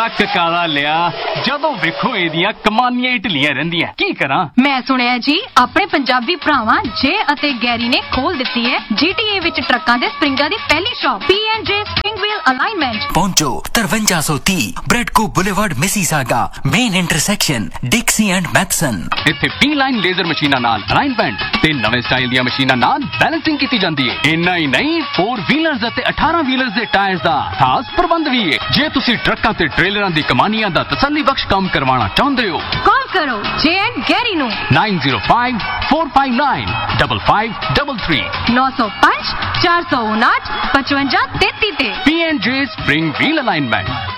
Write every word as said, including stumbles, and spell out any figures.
Truck ਕਾਲਾ ਲਿਆ ਜਦੋਂ ਵੇਖੋ ਇਹਦੀਆਂ ਕਮਾਨੀਆਂ ਹੀ ਢਿੱਲੀਆਂ ਰਹਿੰਦੀਆਂ ਕੀ ਕਰਾਂ। ਮੈਂ ਸੁਣਿਆ ਜੀ ਆਪਣੇ ਪੰਜਾਬੀ ਭਰਾਵਾਂ ਜੇ ਅਤੇ ਗੈਰੀ ਨੇ ਖੋਲ ਦਿੱਤੀ ਹੈ ਜੀਟੀਏ ਵਿੱਚ ਟਰੱਕਾਂ ਦੇ ਸਪਰਿੰਗਾਂ ਦੀ ਪਹਿਲੀ ਸ਼ਾਪ ਪੀ ਐਂਡ ਜੇ ਸਪਰਿੰਗ ਵੀਲ ਅਲਾਈਨਮੈਂਟ। ਪਹੁੰਚੋ ਤਰਵੰਜਾ ਸੌ ਤੀਹ ਬ੍ਰੈਡਕੋ boulevard Mississauga main intersection ਡਿਕਸੀ and Matheson. ਇੱਥੇ ਪੀ ਲਾਈਨ ਲੇਜ਼ਰ ਮਸ਼ੀਨਾਂ ਨਾਲ ਅਲਾਈਨਮੈਂਟ ਤੇ ਨਵੇਂ ਸਟਾਈਲ ਦੀਆਂ ਮਸ਼ੀਨਾਂ ਨਾਲ ਬੈਲੈਂਸਿੰਗ ਕੀਤੀ ਜਾਂਦੀ ਹੈ। ਇੰਨਾ ਹੀ ਨਹੀਂ ਫੋਰ ਵੀਲਰਸ ਅਤੇ ਅਠਾਰਾਂ ਵੀਲਰਸ ਦੇ ਟਾਇਰਸ ਦਾ ਖਾਸ ਪ੍ਰਬੰਧ ਵੀ ਹੈ। ਜੇ ਤੁਸੀਂ ਟਰੱਕਾਂ ਤੇ ਟ੍ਰੇਲਰਾਂ ਦੀ ਕਮਾਨੀਆਂ ਦਾ ਤਸੱਲੀ ਬਖਸ਼ ਕੰਮ ਕਰਵਾਉਣਾ ਚਾਹੁੰਦੇ ਹੋ ਕਾਲ ਕਰੋ ਜੇ ਐਂਡ ਗੈਰੀ ਨੂੰ nine zero five four five nine five five three three ਨੌ ਸੌ ਪੰਜ ਚਾਰ ਸੌ ਉਨਾਹਠ ਪਚਵੰਜਾ ਤੇਤੀ ਤੇ। P and J Spring Wheel Alignment।